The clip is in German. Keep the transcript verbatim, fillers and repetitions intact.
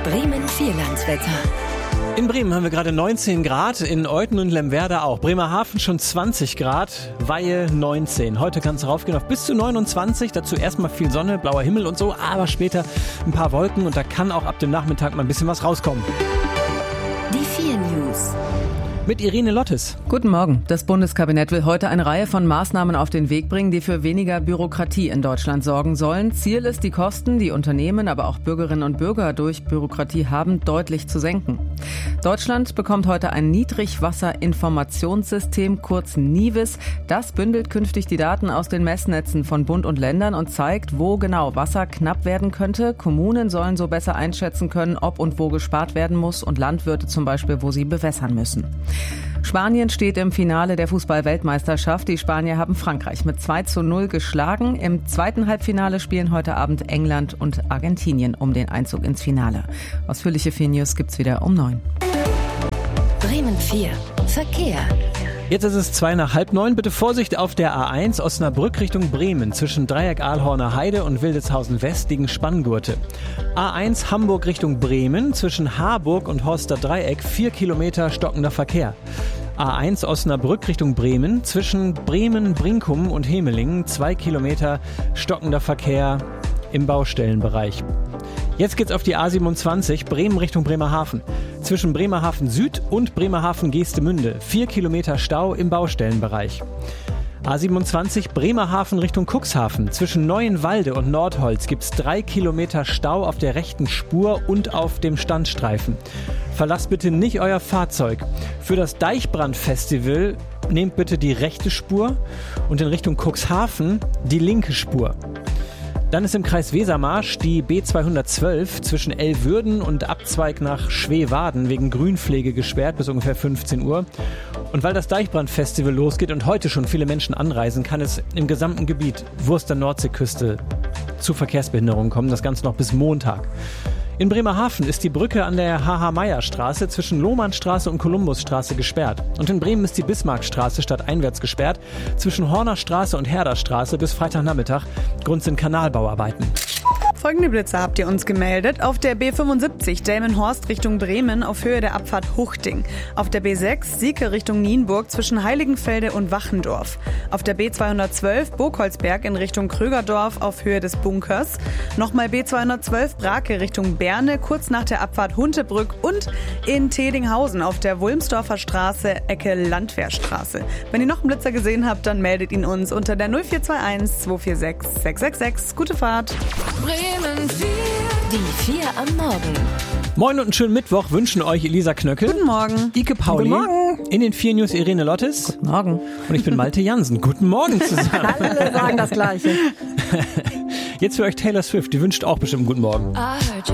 Bremen Vierlandswetter. In Bremen haben wir gerade neunzehn Grad, in Euthen und Lemwerder auch. Bremerhaven schon zwanzig Grad, Weihe neunzehn. Heute kann es raufgehen auf bis zu neunundzwanzig, dazu erstmal viel Sonne, blauer Himmel und so, aber später ein paar Wolken und da kann auch ab dem Nachmittag mal ein bisschen was rauskommen. Die vier News. Mit Irene Lottes. Guten Morgen. Das Bundeskabinett will heute eine Reihe von Maßnahmen auf den Weg bringen, die für weniger Bürokratie in Deutschland sorgen sollen. Ziel ist, die Kosten, die Unternehmen, aber auch Bürgerinnen und Bürger durch Bürokratie haben, deutlich zu senken. Deutschland bekommt heute ein Niedrigwasserinformationssystem, kurz NIWIS. Das bündelt künftig die Daten aus den Messnetzen von Bund und Ländern und zeigt, wo genau Wasser knapp werden könnte. Kommunen sollen so besser einschätzen können, ob und wo gespart werden muss und Landwirte zum Beispiel, wo sie bewässern müssen. Spanien steht im Finale der Fußball-Weltmeisterschaft. Die Spanier haben Frankreich mit zwei zu null geschlagen. Im zweiten Halbfinale spielen heute Abend England und Argentinien um den Einzug ins Finale. Ausführliche vier News gibt's wieder um neun. Bremen vier. Verkehr. Jetzt ist es zwei nach halb neun. Bitte Vorsicht auf der A eins Osnabrück Richtung Bremen. Zwischen Dreieck Ahlhorner Heide und Wildeshausen West liegen Spanngurte. A eins Hamburg Richtung Bremen. Zwischen Harburg und Horster Dreieck vier Kilometer stockender Verkehr. A eins Osnabrück Richtung Bremen. Zwischen Bremen, Brinkum und Hemelingen zwei Kilometer stockender Verkehr im Baustellenbereich. Jetzt geht's auf die A siebenundzwanzig, Bremen Richtung Bremerhaven. Zwischen Bremerhaven Süd und Bremerhaven Geestemünde. Vier Kilometer Stau im Baustellenbereich. A siebenundzwanzig, Bremerhaven Richtung Cuxhaven. Zwischen Neuenwalde und Nordholz gibt's drei Kilometer Stau auf der rechten Spur und auf dem Standstreifen. Verlasst bitte nicht euer Fahrzeug. Für das Deichbrand-Festival nehmt bitte die rechte Spur und in Richtung Cuxhaven die linke Spur. Dann ist im Kreis Wesermarsch die B zweihundertzwölf zwischen Elwürden und Abzweig nach Schweewaden wegen Grünpflege gesperrt bis ungefähr fünfzehn Uhr. Und weil das Deichbrand-Festival losgeht und heute schon viele Menschen anreisen, kann es im gesamten Gebiet Wurster Nordseeküste zu Verkehrsbehinderungen kommen. Das Ganze noch bis Montag. In Bremerhaven ist die Brücke an der H H-Meyer-Straße zwischen Lohmannstraße und Kolumbusstraße gesperrt. Und in Bremen ist die Bismarckstraße stadteinwärts gesperrt zwischen Hornerstraße und Herderstraße bis Freitagnachmittag. Grund sind Kanalbauarbeiten. Folgende Blitzer habt ihr uns gemeldet. Auf der B fünfundsiebzig Delmenhorst Richtung Bremen auf Höhe der Abfahrt Huchting. Auf der B sechs Sieke Richtung Nienburg zwischen Heiligenfelde und Wachendorf. Auf der B zweihundertzwölf Burgholzberg in Richtung Krögerdorf auf Höhe des Bunkers. Nochmal B zweihundertzwölf Brake Richtung Berne kurz nach der Abfahrt Huntebrück und in Tedinghausen auf der Wulmsdorfer Straße Ecke Landwehrstraße. Wenn ihr noch einen Blitzer gesehen habt, dann meldet ihn uns unter der null vier zwei eins zwei vier sechs sechs sechs sechs. Gute Fahrt! Bremen vier. Die vier am Morgen. Moin und einen schönen Mittwoch wünschen euch Elisa Knöckel. Guten Morgen. Ike Pauli. Guten Morgen. In den vier News Irene Lottes. Guten Morgen. Und ich bin Malte Jansen. Guten Morgen zusammen. Alle sagen das Gleiche. Jetzt für euch Taylor Swift. Die wünscht auch bestimmt einen guten Morgen. I heard you